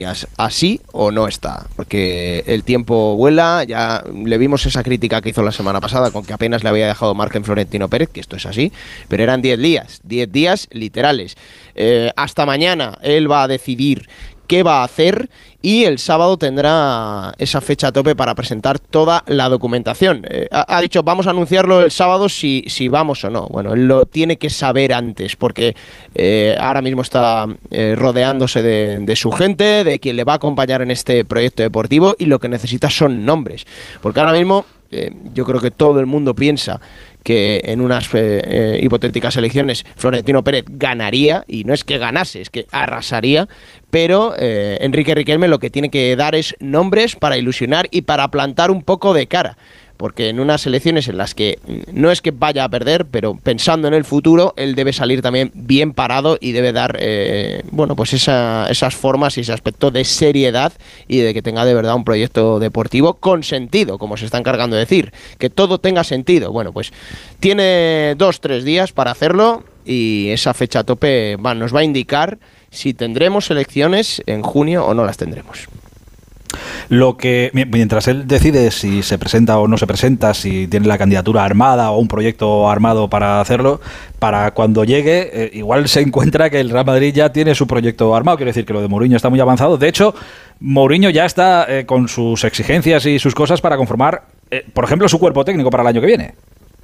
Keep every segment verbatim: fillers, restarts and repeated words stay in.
así o no está, porque el tiempo vuela. Ya le vimos esa crítica que hizo la semana pasada con que apenas le había dejado margen Florentino Pérez, que esto es así, pero eran diez días, diez días literales. Eh, hasta mañana él va a decidir qué va a hacer y el sábado tendrá esa fecha a tope para presentar toda la documentación. Eh, ha, ha dicho, vamos a anunciarlo el sábado si, si vamos o no. Bueno, él lo tiene que saber antes, porque eh, ahora mismo está eh, rodeándose de, de su gente, de quien le va a acompañar en este proyecto deportivo, y lo que necesita son nombres. Porque ahora mismo eh, yo creo que todo el mundo piensa que en unas eh, eh, hipotéticas elecciones Florentino Pérez ganaría, y no es que ganase, es que arrasaría, pero eh, Enrique Riquelme lo que tiene que dar es nombres para ilusionar y para plantar un poco de cara, porque en unas elecciones en las que no es que vaya a perder, pero pensando en el futuro, él debe salir también bien parado y debe dar eh, bueno, pues esa, esas formas y ese aspecto de seriedad y de que tenga de verdad un proyecto deportivo con sentido, como se está encargando de decir, que todo tenga sentido. Bueno, pues tiene dos, tres días para hacerlo, y esa fecha a tope va, nos va a indicar si tendremos elecciones en junio o no las tendremos. Lo que, mientras él decide si se presenta o no se presenta, si tiene la candidatura armada o un proyecto armado para hacerlo, para cuando llegue, eh, igual se encuentra que el Real Madrid ya tiene su proyecto armado. Quiero decir que lo de Mourinho está muy avanzado. De hecho, Mourinho ya está eh, con sus exigencias y sus cosas para conformar, eh, por ejemplo, su cuerpo técnico para el año que viene.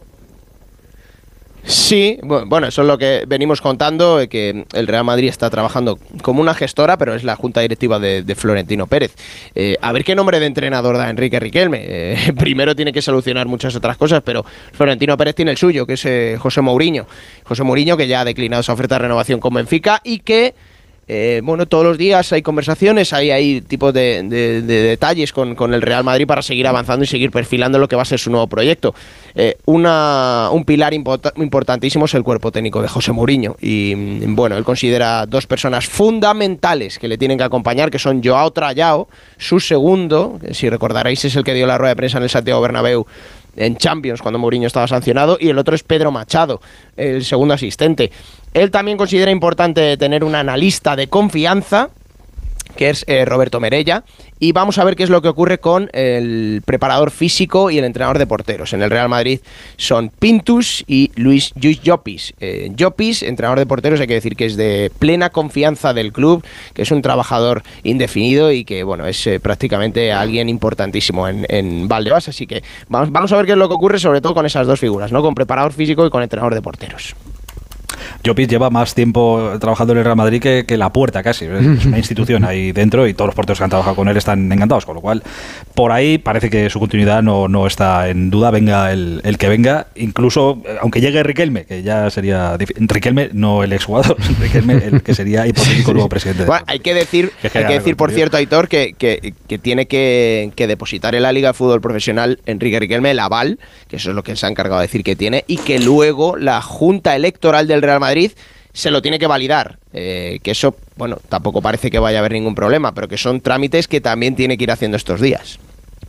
Sí, bueno, eso es lo que venimos contando, que el Real Madrid está trabajando como una gestora, pero es la junta directiva de, de Florentino Pérez. Eh, a ver qué nombre de entrenador da Enrique Riquelme. Eh, primero tiene que solucionar muchas otras cosas, pero Florentino Pérez tiene el suyo, que es eh, José Mourinho. José Mourinho, que ya ha declinado esa oferta de renovación con Benfica y que Eh, bueno, todos los días hay conversaciones, hay, hay tipos de, de, de detalles con, con el Real Madrid para seguir avanzando y seguir perfilando lo que va a ser su nuevo proyecto. Eh, una, un pilar import, importantísimo es el cuerpo técnico de José Mourinho, y bueno, él considera dos personas fundamentales que le tienen que acompañar, que son Joao Trallao, su segundo, que si recordaréis es el que dio la rueda de prensa en el Santiago Bernabéu en Champions cuando Mourinho estaba sancionado, y el otro es Pedro Machado, el segundo asistente. Él también considera importante tener un analista de confianza, que es eh, Roberto Merella, y vamos a ver qué es lo que ocurre con el preparador físico y el entrenador de porteros. En el Real Madrid son Pintus y Luis Lluís Llopis. Eh, Llopis, entrenador de porteros, hay que decir que es de plena confianza del club, que es un trabajador indefinido y que bueno, es eh, prácticamente alguien importantísimo en, en Valdebebas, así que vamos, vamos a ver qué es lo que ocurre, sobre todo con esas dos figuras, ¿no? Con preparador físico y con entrenador de porteros. Llopis lleva más tiempo trabajando en el Real Madrid que, que la puerta casi. Es una institución ahí dentro y todos los porteros que han trabajado con él están encantados, con lo cual por ahí parece que su continuidad no, no está en duda, venga el, el que venga, incluso aunque llegue Riquelme, que ya sería Riquelme, no el exjugador, Riquelme el que sería hipotético nuevo presidente. Bueno, hay que decir, que hay que decir por cierto, Aitor, que, que, que tiene que, que depositar en la Liga de Fútbol Profesional Enrique Riquelme el aval, que eso es lo que se ha encargado de decir que tiene, y que luego la Junta Electoral del Real Madrid se lo tiene que validar, eh, que eso, bueno, tampoco parece que vaya a haber ningún problema, pero que son trámites que también tiene que ir haciendo estos días.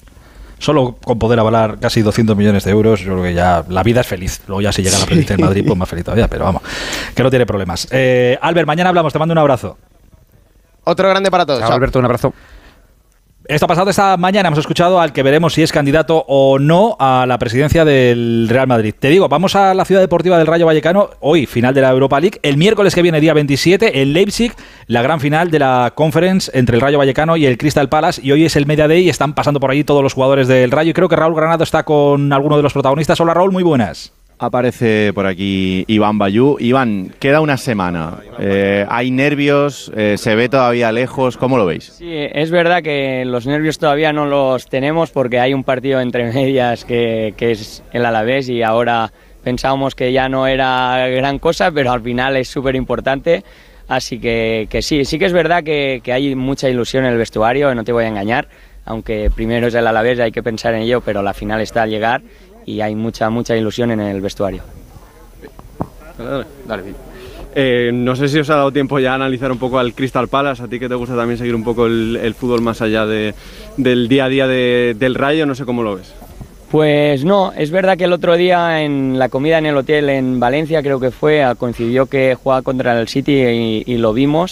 Solo con poder avalar casi doscientos millones de euros, yo creo que ya la vida es feliz. Luego ya si llega la presidencia de Madrid, pues más feliz todavía, pero vamos, que no tiene problemas. Eh, Albert, mañana hablamos, te mando un abrazo. Otro grande para todos. Chao, Alberto, un abrazo. Esto ha pasado esta mañana, hemos escuchado al que veremos si es candidato o no a la presidencia del Real Madrid. Te digo, vamos a la ciudad deportiva del Rayo Vallecano, hoy final de la Europa League, el miércoles que viene, día veintisiete, en Leipzig, la gran final de la Conference entre el Rayo Vallecano y el Crystal Palace, y hoy es el Media Day y están pasando por allí todos los jugadores del Rayo, y creo que Raúl Granado está con alguno de los protagonistas. Hola Raúl, muy buenas. Aparece por aquí Iván Bayú. Iván, queda una semana. Eh, hay nervios, eh, se ve todavía lejos. ¿Cómo lo veis? Sí, es verdad que los nervios todavía no los tenemos porque hay un partido entre medias que, que es el Alavés, y ahora pensábamos que ya no era gran cosa, pero al final es súper importante. Así que, que sí, sí que es verdad que, que hay mucha ilusión en el vestuario, no te voy a engañar. Aunque primero es el Alavés, hay que pensar en ello, pero la final está al llegar. Y hay mucha, mucha ilusión en el vestuario. Dale, dale, bien. Eh, no sé si os ha dado tiempo ya a analizar un poco al Crystal Palace, a ti que te gusta también seguir un poco el, el fútbol más allá de, del día a día de, del Rayo, no sé cómo lo ves. Pues no, es verdad que el otro día en la comida en el hotel en Valencia, creo que fue, coincidió que jugaba contra el City y, y lo vimos.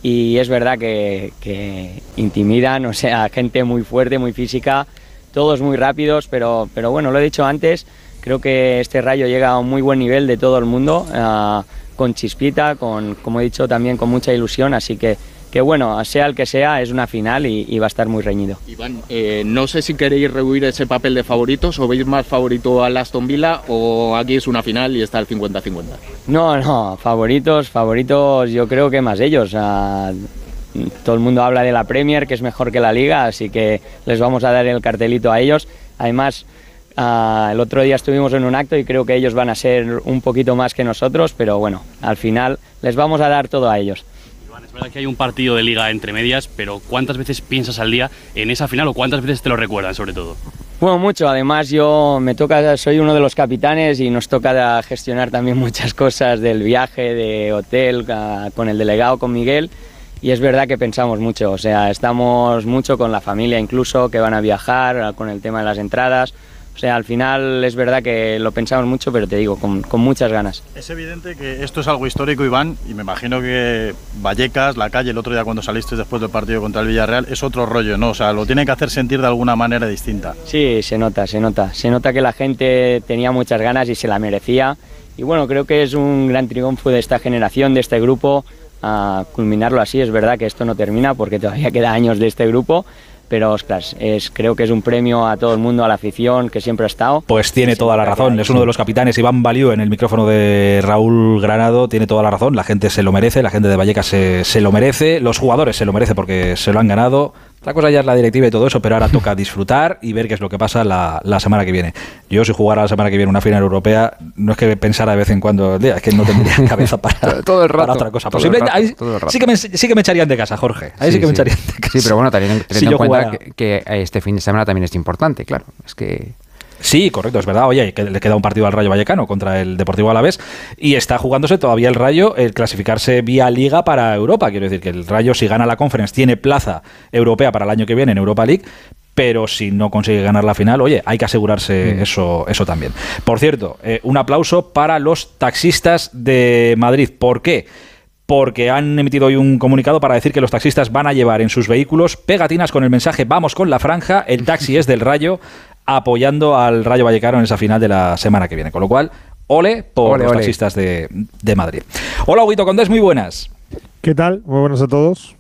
y es verdad que, que intimidan, o sea, gente muy fuerte, muy física, todos muy rápidos, pero, pero bueno, lo he dicho antes, creo que este Rayo llega a un muy buen nivel de todo el mundo, uh, con chispita, con, como he dicho, también con mucha ilusión, así que, que bueno, sea el que sea, es una final y, y va a estar muy reñido. Iván, eh, no sé si queréis rehuir ese papel de favoritos o veis más favorito al Aston Villa o aquí es una final y está el cincuenta cincuenta. No, no, favoritos, favoritos yo creo que más ellos. Uh, todo el mundo habla de la Premier, que es mejor que la Liga, así que les vamos a dar el cartelito a ellos. Además, uh, el otro día estuvimos en un acto y creo que ellos van a ser un poquito más que nosotros, pero bueno, al final les vamos a dar todo a ellos. Es verdad que hay un partido de liga entre medias, pero ¿cuántas veces piensas al día en esa final o cuántas veces te lo recuerdan sobre todo? Bueno, mucho. Además yo me toca, soy uno de los capitanes y nos toca gestionar también muchas cosas del viaje, de hotel, con el delegado, con Miguel, y es verdad que pensamos mucho, o sea, estamos mucho con la familia incluso, que van a viajar, con el tema de las entradas. O sea, al final es verdad que lo pensamos mucho, pero te digo, con, con muchas ganas. Es evidente que esto es algo histórico, Iván, y me imagino que Vallecas, la calle, el otro día cuando saliste después del partido contra el Villarreal, es otro rollo, ¿no? O sea, lo tienen que hacer sentir de alguna manera distinta. Sí, se nota, se nota. Se nota que la gente tenía muchas ganas y se la merecía. Y bueno, creo que es un gran triunfo de esta generación, de este grupo, a culminarlo así. Es verdad que esto no termina porque todavía queda años de este grupo, pero ostras, es, creo que es un premio a todo el mundo, a la afición que siempre ha estado. Pues tiene toda la razón, es uno de los capitanes. Iván Baliu en el micrófono de Raúl Granado tiene toda la razón, la gente se lo merece, la gente de Vallecas se, se lo merece, los jugadores se lo merecen porque se lo han ganado. La cosa ya es la directiva y todo eso, pero ahora toca disfrutar y ver qué es lo que pasa la, la semana que viene. Yo, si jugara la semana que viene una final europea, no es que pensara de vez en cuando, es que no tendría cabeza para, todo el rato, para otra cosa. Todo Posible, el rato, ahí todo el rato. Sí, que me, sí que me echarían de casa, Jorge. Ahí sí, sí que me sí. echarían de casa. Sí, pero bueno, teniendo, teniendo si en cuenta jugara... que, que este fin de semana también es importante, claro. Es que... Sí, correcto, es verdad. Oye, que le queda un partido al Rayo Vallecano contra el Deportivo Alavés y está jugándose todavía el Rayo el clasificarse vía Liga para Europa. Quiero decir que el Rayo, si gana la Conference, tiene plaza europea para el año que viene en Europa League, pero si no consigue ganar la final, oye, hay que asegurarse mm. eso, eso también. Por cierto, eh, un aplauso para los taxistas de Madrid. ¿Por qué? Porque han emitido hoy un comunicado para decir que los taxistas van a llevar en sus vehículos pegatinas con el mensaje "Vamos con la franja, el taxi es del Rayo", apoyando al Rayo Vallecano en esa final de la semana que viene. Con lo cual, ole por ole, los ole. taxistas de, de Madrid. Hola, Huguito Condés, muy buenas. ¿Qué tal? Muy buenas a todos.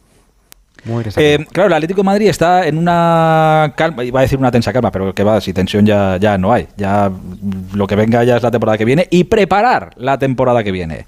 Muy eh, claro, el Atlético de Madrid está en una calma, iba a decir una tensa calma, pero que va, si tensión ya, ya no hay. Ya lo que venga ya es la temporada que viene y preparar la temporada que viene.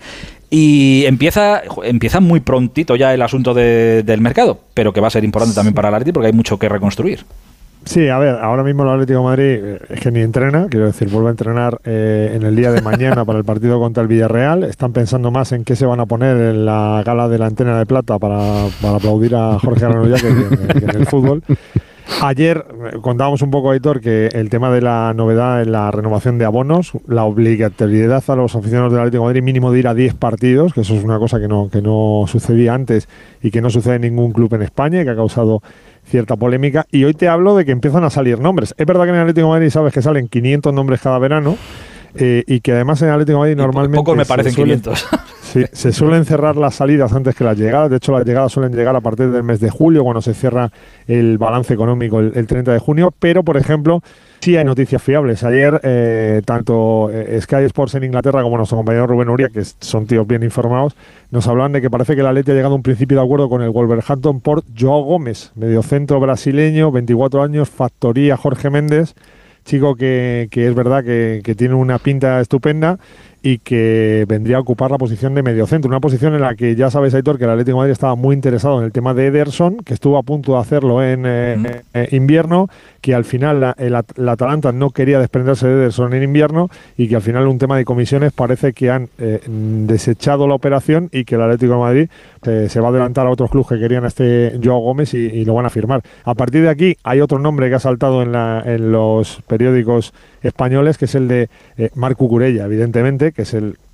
Y empieza, empieza muy prontito ya el asunto de, del mercado, pero que va a ser importante también para el Atlético porque hay mucho que reconstruir. Sí, a ver, ahora mismo el Atlético de Madrid eh, es que ni entrena, quiero decir, vuelve a entrenar eh, en el día de mañana para el partido contra el Villarreal. Están pensando más en qué se van a poner en la gala de la Antena de Plata para, para aplaudir a Jorge Aranoya que, que, que en el fútbol. Ayer contábamos un poco, Aitor, que el tema de la novedad en la renovación de abonos, la obligatoriedad a los aficionados del Atlético de Madrid mínimo de ir a diez partidos, que eso es una cosa que no, que no sucedía antes y que no sucede en ningún club en España y que ha causado cierta polémica. Y hoy te hablo de que empiezan a salir nombres. Es verdad que en el Atlético de Madrid sabes que salen quinientos nombres cada verano eh, y que además en el Atlético de Madrid normalmente... Pocos me parecen suelen, quinientos. Sí, se suelen cerrar las salidas antes que las llegadas. De hecho, las llegadas suelen llegar a partir del mes de julio, cuando se cierra el balance económico el, el treinta de junio. Pero, por ejemplo, sí hay noticias fiables. Ayer, eh, tanto eh, Sky Sports en Inglaterra como nuestro compañero Rubén Uria, que son tíos bien informados, nos hablan de que parece que el Atleti ha llegado a un principio de acuerdo con el Wolverhampton por Joao Gómez, mediocentro brasileño, veinticuatro años, factoría Jorge Méndez, chico que, que es verdad que, que tiene una pinta estupenda y que vendría a ocupar la posición de mediocentro, una posición en la que ya sabes, Aitor, que el Atlético de Madrid estaba muy interesado en el tema de Ederson, que estuvo a punto de hacerlo en eh, mm. eh, invierno, que al final la, el, la Atalanta no quería desprenderse de Ederson en invierno y que al final un tema de comisiones parece que han eh, desechado la operación y que el Atlético de Madrid eh, se va a adelantar a otros clubes que querían a este Joao Gómez y, y lo van a firmar. A partir de aquí hay otro nombre que ha saltado en, la, en los periódicos españoles, que es el de eh, Marc Cucurella, evidentemente, que es el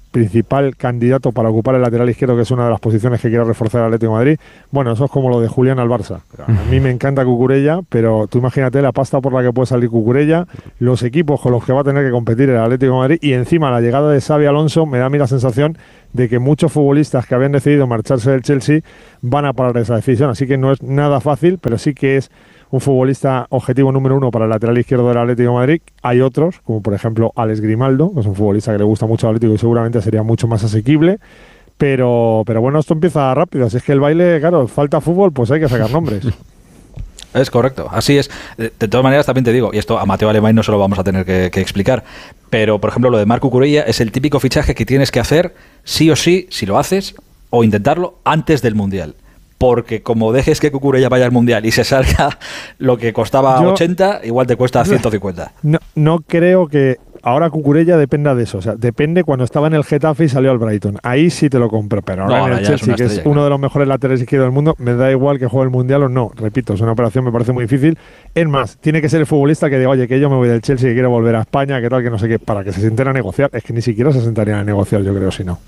principal candidato para ocupar el lateral izquierdo, que es una de las posiciones que quiere reforzar el Atlético de Madrid. Bueno, eso es como lo de Julián al Barça. A mí me encanta Cucurella, pero tú imagínate la pasta por la que puede salir Cucurella, los equipos con los que va a tener que competir el Atlético de Madrid, y encima la llegada de Xabi Alonso me da a mí la sensación de que muchos futbolistas que habían decidido marcharse del Chelsea van a parar esa decisión. Así que no es nada fácil, pero sí que es un futbolista objetivo número uno para el lateral izquierdo del Atlético de Madrid. Hay otros, como por ejemplo Alex Grimaldo, que es un futbolista que le gusta mucho al Atlético y seguramente sería mucho más asequible. Pero, pero bueno, esto empieza rápido. Así es que el baile, claro, falta fútbol, pues hay que sacar nombres. Es correcto, así es. De, de todas maneras, también te digo, y esto a Mateo Alemany no se lo vamos a tener que, que explicar, pero por ejemplo lo de Marc Cucurella es el típico fichaje que tienes que hacer sí o sí, si lo haces, o intentarlo antes del Mundial. Porque como dejes que Cucurella vaya al Mundial y se salga lo que costaba Yo, ochenta, igual te cuesta ciento cincuenta. No, no creo que ahora Cucurella dependa de eso. O sea, depende cuando estaba en el Getafe y salió al Brighton. Ahí sí te lo compro. Pero ahora, no, ahora en el Chelsea, es que es uno de los mejores laterales izquierdos del mundo, me da igual que juegue el Mundial o no. Repito, es una operación me parece muy difícil. Es más, tiene que ser el futbolista que diga, oye, que yo me voy del Chelsea y quiero volver a España, que tal, que no sé qué, para que se sienten a negociar. Es que ni siquiera se sentarían a negociar, yo creo, si no.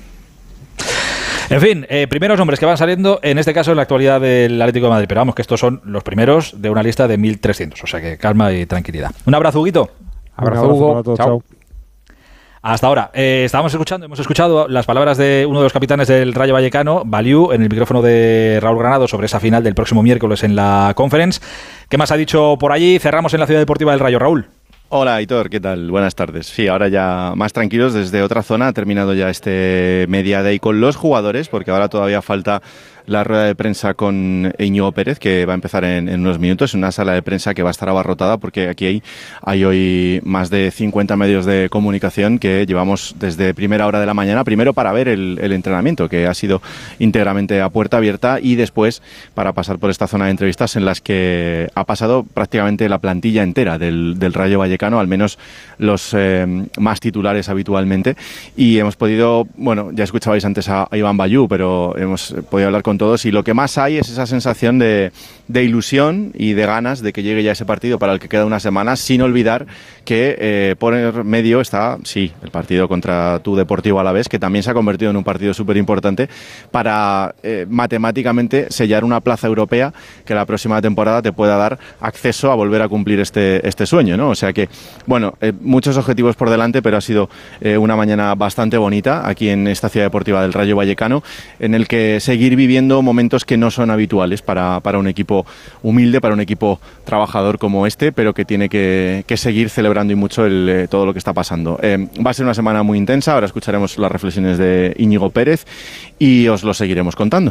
En fin, eh, primeros nombres que van saliendo, en este caso en la actualidad del Atlético de Madrid, pero vamos que estos son los primeros de una lista de mil trescientos, o sea que calma y tranquilidad. Un abrazo, Huguito. Abrazo, abrazo Hugo. Todos, chao. chao. Hasta ahora, eh, estábamos escuchando, hemos escuchado las palabras de uno de los capitanes del Rayo Vallecano, Baliu, en el micrófono de Raúl Granado sobre esa final del próximo miércoles en la Conference. ¿Qué más ha dicho por allí? Cerramos en la Ciudad Deportiva del Rayo, Raúl. Hola, Aitor, ¿qué tal? Buenas tardes. Sí, ahora ya más tranquilos desde otra zona. Ha terminado ya este Media Day con los jugadores, porque ahora todavía falta la rueda de prensa con Íñigo Pérez, que va a empezar en, en unos minutos, en una sala de prensa que va a estar abarrotada, porque aquí hay, hay hoy más de cincuenta medios de comunicación que llevamos desde primera hora de la mañana, primero para ver el, el entrenamiento, que ha sido íntegramente a puerta abierta, y después para pasar por esta zona de entrevistas en las que ha pasado prácticamente la plantilla entera del, del Rayo Vallecano, al menos los eh, más titulares habitualmente, y hemos podido, bueno, ya escuchabais antes a, a Iván Bayú, pero hemos podido hablar con todos, y lo que más hay es esa sensación de, de ilusión y de ganas de que llegue ya ese partido para el que queda una semana, sin olvidar que eh, por el medio está, sí, el partido contra tu Deportivo Alavés, que también se ha convertido en un partido súper importante para eh, matemáticamente sellar una plaza europea que la próxima temporada te pueda dar acceso a volver a cumplir este, este sueño, ¿no? O sea que, bueno, eh, muchos objetivos por delante, pero ha sido eh, una mañana bastante bonita aquí en esta Ciudad Deportiva del Rayo Vallecano, en el que seguir viviendo momentos que no son habituales para, para un equipo humilde, para un equipo trabajador como este, pero que tiene que, que seguir celebrando y mucho el, eh, todo lo que está pasando. Eh, va a ser una semana muy intensa, ahora escucharemos las reflexiones de Íñigo Pérez y os lo seguiremos contando.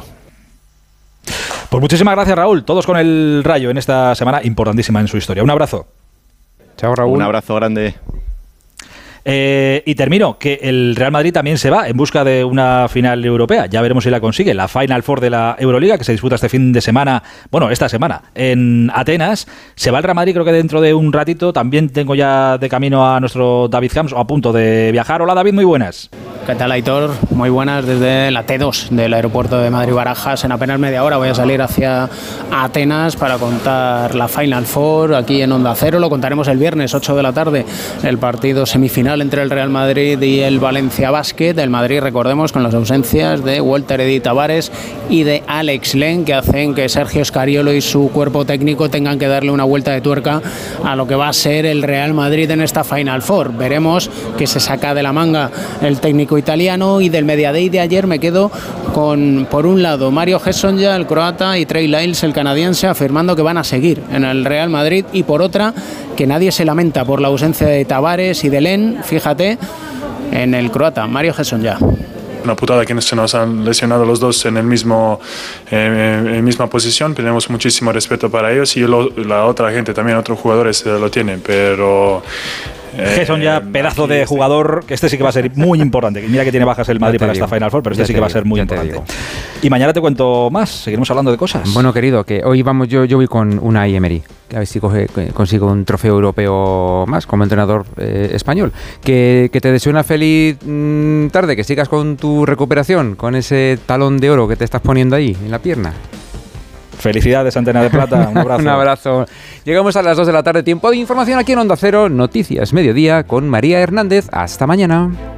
Pues muchísimas gracias, Raúl. Todos con el Rayo en esta semana importantísima en su historia. Un abrazo. Chao, Raúl. Un abrazo grande. Eh, y termino, que el Real Madrid también se va en busca de una final europea. Ya veremos si la consigue. La Final Four de la Euroliga, que se disputa este fin de semana, bueno, esta semana, en Atenas. Se va el Real Madrid, creo que dentro de un ratito. También tengo ya de camino a nuestro David Hams, o a punto de viajar. Hola, David, muy buenas. ¿Qué tal, Aitor? Muy buenas desde la T dos del aeropuerto de Madrid-Barajas. En apenas media hora voy a salir hacia Atenas para contar la Final Four aquí en Onda Cero. Lo contaremos el viernes, ocho de la tarde, el partido semifinal entre el Real Madrid y el Valencia Basket. El Madrid, recordemos, con las ausencias de Walter Eddy Tavares y de Alex Len, que hacen que Sergio Scariolo y su cuerpo técnico tengan que darle una vuelta de tuerca a lo que va a ser el Real Madrid en esta Final Four. Veremos qué se saca de la manga el técnico italiano. Y del Media Day de ayer me quedo con, por un lado, Mario Hesonja, el croata, y Trey Lyles, el canadiense, afirmando que van a seguir en el Real Madrid, y por otra, que nadie se lamenta por la ausencia de Tavares y de Len, fíjate, en el croata, Mario Hesonja. Una putada que se nos han lesionado los dos en el mismo eh, en misma posición. Tenemos muchísimo respeto para ellos, y lo, la otra gente también, otros jugadores eh, lo tienen, pero Eh, que son ya pedazo de jugador, que este sí que va a ser muy importante. Mira que tiene bajas el Madrid para digo. esta Final Four, pero este sí que digo, va a ser muy importante. Digo. Y mañana te cuento más, seguiremos hablando de cosas. Bueno, querido, que hoy vamos yo yo voy con Unai Emery, a ver si coge, consigo un trofeo europeo más como entrenador eh, español. Que, que te deseo una feliz mmm, tarde, que sigas con tu recuperación, con ese talón de oro que te estás poniendo ahí en la pierna. Felicidades, Antena de Plata. Un abrazo. Un abrazo. Llegamos a las dos de la tarde, tiempo de información aquí en Onda Cero, Noticias Mediodía con María Hernández. Hasta mañana.